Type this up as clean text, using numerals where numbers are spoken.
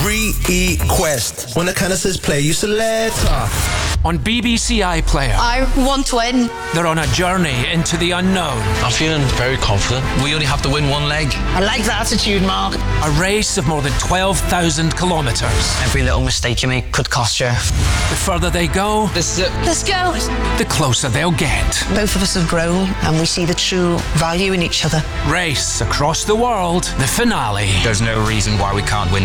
Request. When the kind of says play, you select. On BBC iPlayer, I want to win. they're on a journey into the unknown. I'm feeling very confident. We only have to win one leg. I like the attitude, Mark. A race of more than 12,000 kilometres. Every little mistake you make could cost you. The further they go, This is it. Let's go. the closer they'll get. Both of us have grown and we see the true value in each other. Race across the world, the finale. There's no reason why we can't win